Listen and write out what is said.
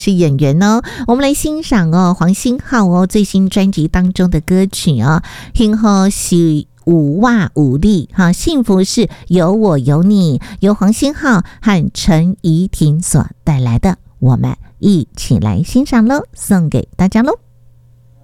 是演员哦。我们来欣赏黄星浩最新专辑当中的歌曲幸福是有我有你幸福是有我有你，由黄星浩和陈怡婷所带来的，我们一起来欣赏咯，送给大家咯。